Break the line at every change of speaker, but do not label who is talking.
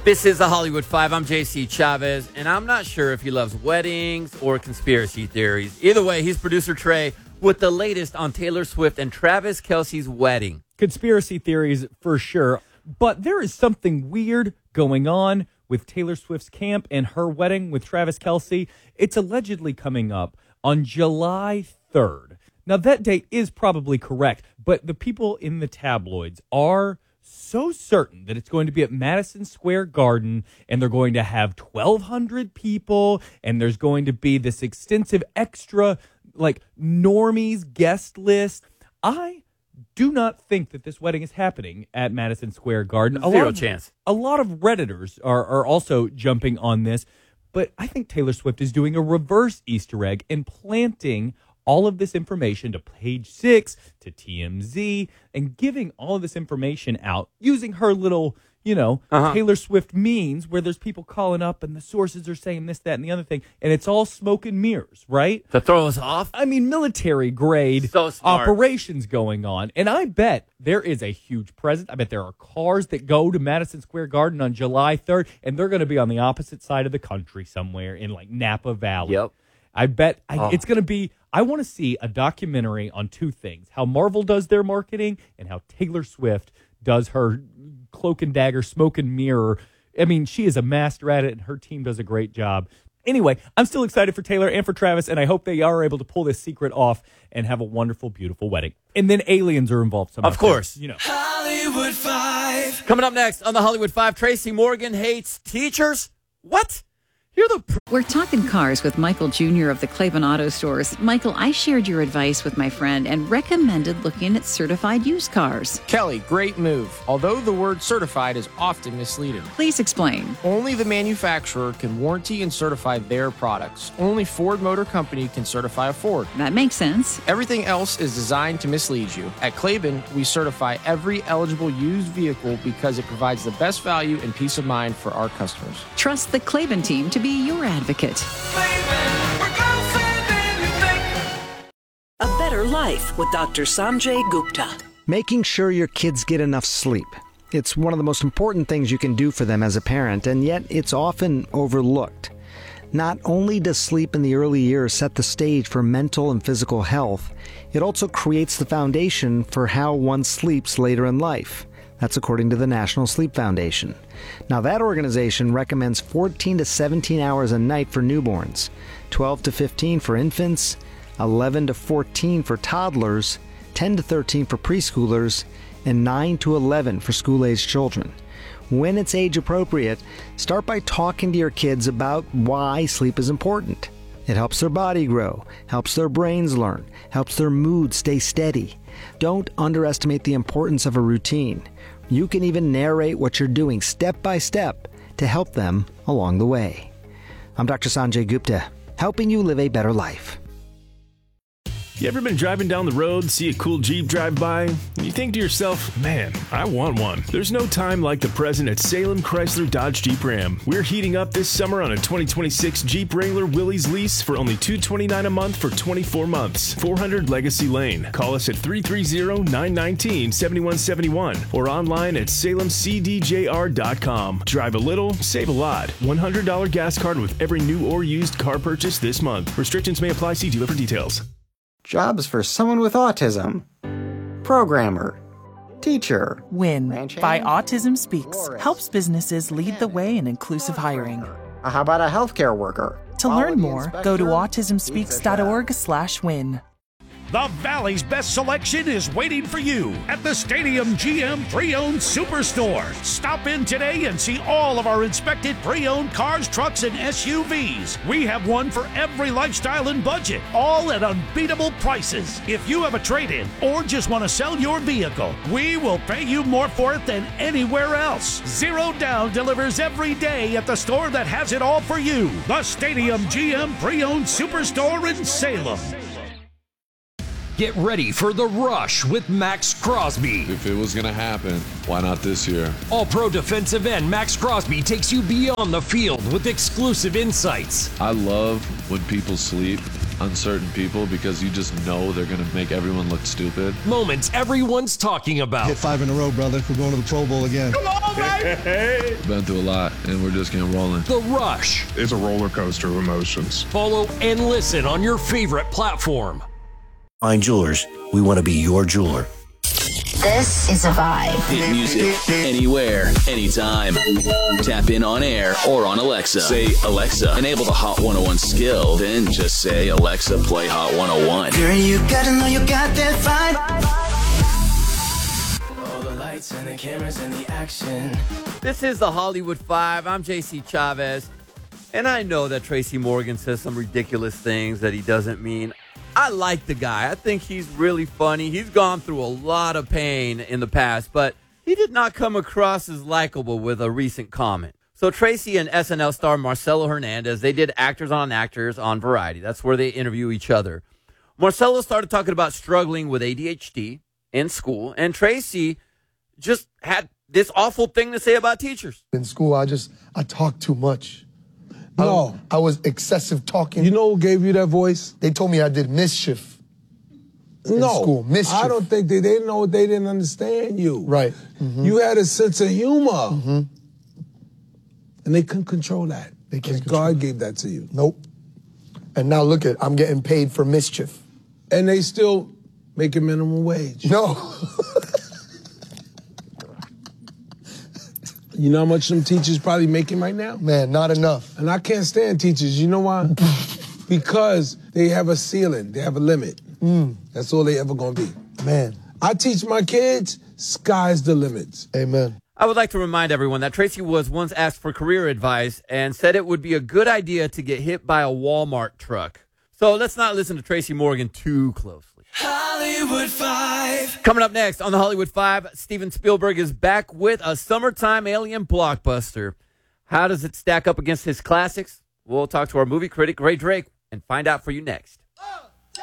This is the Hollywood Five. I'm JC Chavez, and I'm not sure if he loves weddings or conspiracy theories. Either way, he's producer Trey with the latest on Taylor Swift and Travis Kelce's wedding.
Conspiracy theories for sure, but there is something weird going on with Taylor Swift's camp and her wedding with Travis Kelce. It's allegedly coming up on July 3rd. Now, that date is probably correct, but the people in the tabloids are so certain that it's going to be at Madison Square Garden, and they're going to have 1,200 people, and there's going to be this extensive extra, normies guest list. I do not think that this wedding is happening at Madison Square Garden.
Zero chance.
A lot of Redditors are also jumping on this, but I think Taylor Swift is doing a reverse Easter egg and planting all of this information to Page Six, to TMZ, and giving all of this information out using her little, Taylor Swift means where there's people calling up and the sources are saying this, that, and the other thing. And it's all smoke and mirrors, right?
To throw us off?
I mean, military grade operations going on. And I bet there is a huge presence. I bet there are cars that go to Madison Square Garden on July 3rd, and they're going to be on the opposite side of the country somewhere in Napa Valley.
Yep.
I bet it's going to be, I want to see a documentary on two things: how Marvel does their marketing and how Taylor Swift does her cloak and dagger, smoke and mirror. I mean, she is a master at it, and her team does a great job. Anyway, I'm still excited for Taylor and for Travis, and I hope they are able to pull this secret off and have a wonderful, beautiful wedding. And then aliens are involved somehow.
Of course.
Hollywood Five.
Coming up next on the Hollywood Five, Tracy Morgan hates teachers. What?
We're talking cars with Michael Jr. of the Claiborne Auto Stores. Michael, I shared your advice with my friend and recommended looking at certified used cars.
Kelly, great move. Although the word certified is often misleading.
Please explain.
Only the manufacturer can warranty and certify their products. Only Ford Motor Company can certify a Ford.
That makes sense.
Everything else is designed to mislead you. At Claiborne, we certify every eligible used vehicle because it provides the best value and peace of mind for our customers.
Trust the Claiborne team to be your advocate.
A Better Life with Dr. Sanjay Gupta.
Making sure your kids get enough sleep. It's one of the most important things you can do for them as a parent, and yet it's often overlooked. Not only does sleep in the early years set the stage for mental and physical health, it also creates the foundation for how one sleeps later in life. That's according to the National Sleep Foundation. Now, that organization recommends 14 to 17 hours a night for newborns, 12 to 15 for infants, 11 to 14 for toddlers, 10 to 13 for preschoolers, and 9 to 11 for school-aged children. When it's age appropriate, start by talking to your kids about why sleep is important. It helps their body grow, helps their brains learn, helps their mood stay steady. Don't underestimate the importance of a routine. You can even narrate what you're doing step by step to help them along the way. I'm Dr. Sanjay Gupta, helping you live a better life.
You ever been driving down the road, see a cool Jeep drive by, and you think to yourself, man, I want one. There's no time like the present at Salem Chrysler Dodge Jeep Ram. We're heating up this summer on a 2026 Jeep Wrangler Willys lease for only $229 a month for 24 months. 400 Legacy Lane. Call us at 330-919-7171 or online at salemcdjr.com. Drive a little, save a lot. $100 gas card with every new or used car purchase this month. Restrictions may apply. See dealer for details.
Jobs for someone with autism. Programmer. Teacher.
WIN by Autism Speaks helps businesses lead the way in inclusive hiring.
How about a healthcare worker?
To learn more, go to autismspeaks.org/win.
The Valley's best selection is waiting for you at the Stadium GM Pre-Owned Superstore. Stop in today and see all of our inspected pre-owned cars, trucks, and SUVs. We have one for every lifestyle and budget, all at unbeatable prices. If you have a trade-in or just want to sell your vehicle, we will pay you more for it than anywhere else. Zero Down delivers every day at the store that has it all for you. The Stadium GM Pre-Owned Superstore in Salem.
Get ready for the rush with Max Crosby.
If it was going to happen, why not this year?
All-pro defensive end Max Crosby takes you beyond the field with exclusive insights.
I love when people sleep uncertain people because you just know they're going to make everyone look stupid.
Moments everyone's talking about.
Hit 5 in a row, brother. We're going to the Pro Bowl again.
Come on, baby!
Been through a lot, and we're just getting rolling.
The Rush.
It's a roller coaster of emotions.
Follow and listen on your favorite platform.
Fine Jewelers, we want to be your jeweler.
This is a vibe.
Hit music anywhere, anytime. Tap in on air or on Alexa. Say, Alexa, enable the Hot 101 skill. Then just say, Alexa, play Hot 101.
Girl, you gotta know you got that vibe.
All the lights and the cameras and the action.
This is the Hollywood Five. I'm JC Chavez. And I know that Tracy Morgan says some ridiculous things that he doesn't mean. I like the guy. I think he's really funny. He's gone through a lot of pain in the past, but he did not come across as likable with a recent comment. So Tracy and SNL star Marcelo Hernandez, they did Actors on Actors on Variety. That's where they interview each other. Marcelo started talking about struggling with ADHD in school, and Tracy just had this awful thing to say about teachers.
In school, I talk too much.
No.
I was excessive talking.
You know who gave you that voice?
They told me I did mischief in school. Mischief.
I don't think they didn't know. They didn't understand you.
Right.
Mm-hmm. You had a sense of humor. Mm-hmm. And they couldn't control that.
They can't
God gave that to you.
Nope. And now look at, I'm getting paid for mischief.
And they still making minimum wage.
No.
You know how much some teachers probably making right now?
Man, not enough.
And I can't stand teachers. You know why? Because they have a ceiling. They have a limit. That's all they ever going to be.
Man.
I teach my kids, sky's the limit.
Amen.
I would like to remind everyone that Tracy was once asked for career advice and said it would be a good idea to get hit by a Walmart truck. So let's not listen to Tracy Morgan too closely.
Hollywood Five.
Coming up next on the Hollywood Five, Steven Spielberg is back with a summertime alien blockbuster. How does it stack up against his classics? We'll talk to our movie critic, Ray Drake, and find out for you next.